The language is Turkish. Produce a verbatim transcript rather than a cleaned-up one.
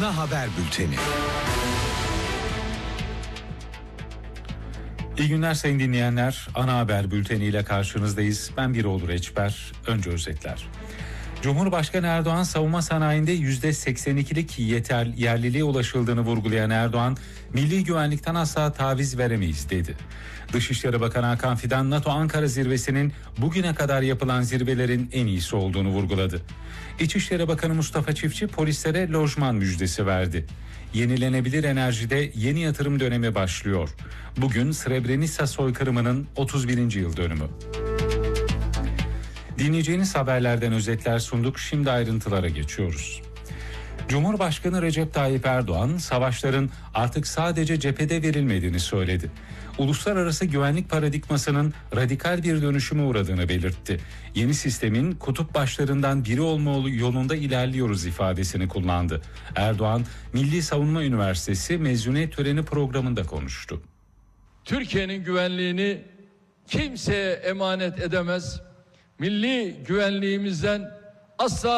Ana Haber Bülteni. İyi günler sayın dinleyenler. Ana Haber Bülteni ile karşınızdayız. Ben Birol Reçber. Önce özetler. Cumhurbaşkanı Erdoğan savunma sanayinde yüzde seksen ikilik yeter, yerliliğe ulaşıldığını vurgulayan Erdoğan, milli güvenlikten asla taviz veremeyiz dedi. Dışişleri Bakanı Hakan Fidan, NATO Ankara zirvesinin bugüne kadar yapılan zirvelerin en iyisi olduğunu vurguladı. İçişleri Bakanı Mustafa Çiftçi polislere lojman müjdesi verdi. Yenilenebilir enerjide yeni yatırım dönemi başlıyor. Bugün Srebrenica soykırımının otuz birinci yıl dönümü. Dinleyeceğiniz haberlerden özetler sunduk. Şimdi ayrıntılara geçiyoruz. Cumhurbaşkanı Recep Tayyip Erdoğan, savaşların artık sadece cephede verilmediğini söyledi. Uluslararası güvenlik paradigmasının radikal bir dönüşüme uğradığını belirtti. Yeni sistemin kutup başlarından biri olma yolunda ilerliyoruz ifadesini kullandı. Erdoğan, Milli Savunma Üniversitesi mezuniyet töreni programında konuştu. Türkiye'nin güvenliğini kimseye emanet edemez. Milli güvenliğimizden asla